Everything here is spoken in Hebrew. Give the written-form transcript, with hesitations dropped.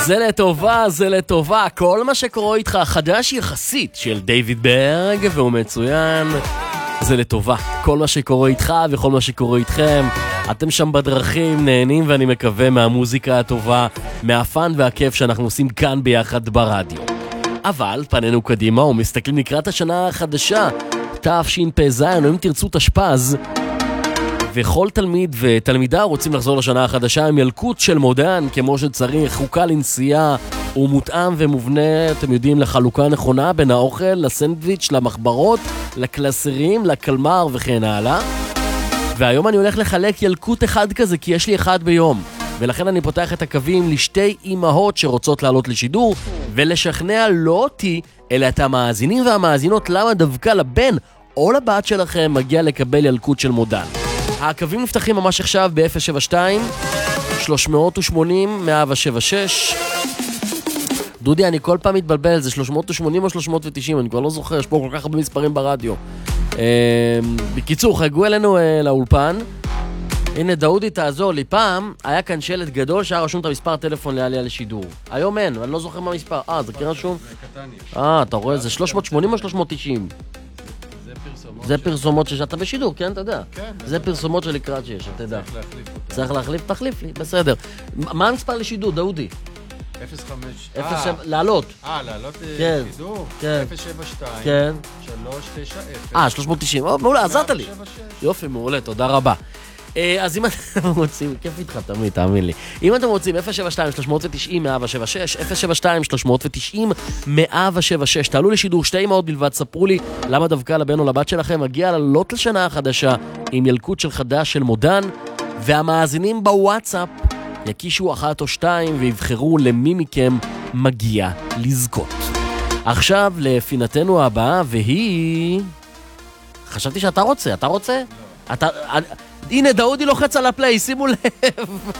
זה לטובה, זה לטובה. כל מה שקורה איתך, חדש יחסית של דיוויד ברג, והוא מצוין. זה לטובה. כל מה שקורה איתך וכל מה שקורה איתכם, אתם שם בדרכים נהנים, ואני מקווה מהמוזיקה הטובה, מהפן והכיף שאנחנו עושים כאן ביחד ברדיו. אבל פנינו קדימה ומסתכלים לקראת השנה החדשה, תשפ"ז, או אם תרצו תשפ"ז, וכל תלמיד ותלמידה רוצים לחזור לשנה החדשה עם ילקוט של מודן כמו שצריך, חוקה לנסיעה, הוא מותאם ומובנה, אתם יודעים, לחלוקה נכונה בין האוכל, לסנדוויץ', למחברות, לקלסרים, לקלמר וכן הלאה. והיום אני הולך לחלק ילקוט אחד כזה, כי יש לי אחד ביום. ולכן אני פותח את הקווים לשתי אימהות שרוצות לעלות לשידור, ולשכנע לא אותי, אלא את המאזינים והמאזינות למה דווקא לבן או לבת שלכם מגיע לקבל ילקוט של מודן. הקווים נפתחים ממש עכשיו ב-072 380 176. דודי, אני כל פעם מתבלבל, זה 380 או 390, אני כבר לא זוכר, יש פה כל כך הרבה מספרים ברדיו. בקיצור, חגגו אלינו לאולפן. הנה, דאודי, תעזור לי. פעם היה כאן שלט גדול שהיה רשום את המספר טלפון לעלייה לשידור. היום אין, אני לא זוכר מה המספר. זה כן רשום? אתה רואה, זה 380 או 390? זה פרסומות שאתה בשידור, כן, אתה יודע. זה פרסומות של לקראת שיש, אתה יודע. צריך להחליף, תחליף לי, בסדר. מה המספר לשידור, דאודי? 05... לעלות. לעלות לשידור? 072 כן. 390. 390, מעולה, עזרת לי. יופי, מעולה, תודה רבה. אז אם אתם רוצים, כיף איתך תמיד, תאמין לי. אם אתם רוצים, 072-390-176, 072-390-176, תעלו לשידור, שתי אמהות בלבד, ספרו לי למה דווקא לבן או לבת שלכם מגיע לעלות לשנה החדשה עם ילקוט של חדש של מודן, והמאזינים בוואטסאפ יקישו אחת או שתיים ויבחרו למי מכם מגיע לזכות. עכשיו לפינתנו הבאה, והיא... חשבתי שאתה רוצה, אתה רוצה? הנה, דאודי לוחץ על הפליי, שימו לב.